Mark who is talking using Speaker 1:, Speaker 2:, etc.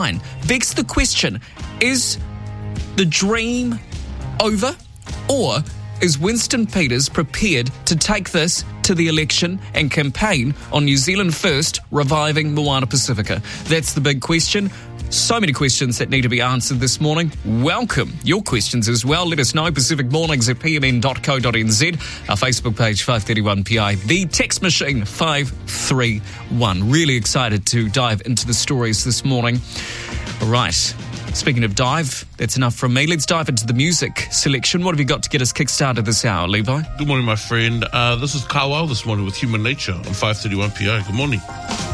Speaker 1: Begs the question, is the dream over, or is Winston Peters prepared to take this to the election and campaign on New Zealand First, reviving Moana Pacifica? That's the big question. So many questions that need to be answered this morning. Welcome your questions as well. Let us know. Pacific Mornings at pmn.co.nz. Our Facebook page, 531PI. The text machine, 531. Really excited to dive into the stories this morning. All right. Speaking of dive, that's enough from me. Let's dive into the music selection. What have you got to get us kick-started this hour, Levi?
Speaker 2: Good morning, my friend. This is Kawau this morning with Human Nature on 531PI. Good morning.